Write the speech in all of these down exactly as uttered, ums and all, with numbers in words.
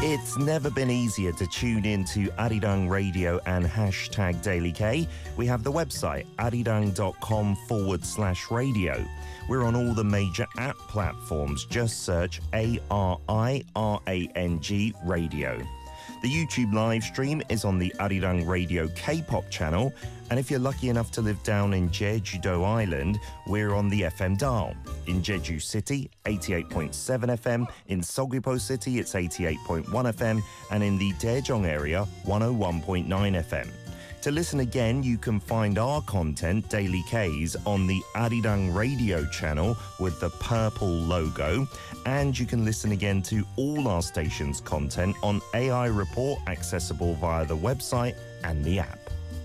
It's never been easier to tune in to Arirang Radio and hashtag Daily K. We have the website arirang.com forward slash radio. We're on all the major app platforms. Just search A R I R A N G Radio. The YouTube live stream is on the Arirang Radio K-pop channel, and if you're lucky enough to live down in Jeju-do Island, we're on the F M dial. In Jeju City, eighty-eight point seven F M, in Seogwipo City, it's eighty-eight point one F M, and in the Daejeong area, one oh one point nine F M. To listen again, you can find our content, Daily K's, on the Arirang Radio channel with the purple logo. And you can listen again to all our station's content on A I Report, accessible via the website and the app.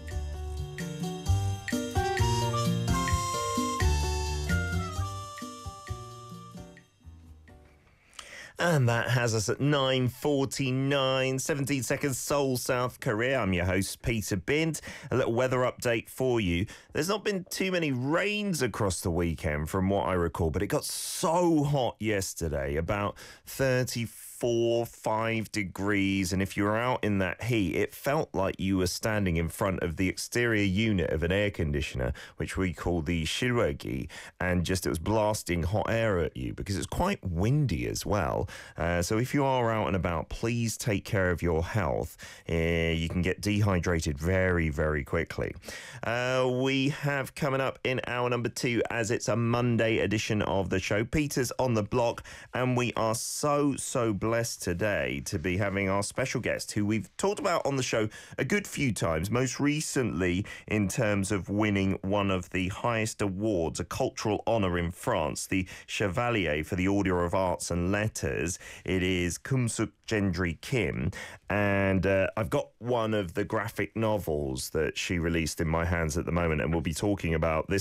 And that has us at nine forty-nine, seventeen seconds, Seoul, South Korea. I'm your host, Peter Bint. A little weather update for you. There's not been too many rains across the weekend from what I recall, but it got so hot yesterday, about thirty-four, five degrees. And if you were out in that heat, it felt like you were standing in front of the exterior unit of an air conditioner, which we call the shirwagi, and just it was blasting hot air at you because it's quite windy as well. Uh, so if you are out and about, please take care of your health. Uh, you can get dehydrated very, very quickly. Uh, we have coming up in hour number two, as it's a Monday edition of the show, Peter's on the block, and we are so, so blessed today to be having our special guest, who we've talked about on the show a good few times, most recently in terms of winning one of the highest awards, a cultural honour in France, the Chevalier for the Order of Arts and Letters. It is Kumsuk Gendry Kim, and uh, I've got one of the graphic novels that she released in my hands at the moment, and we'll be talking about this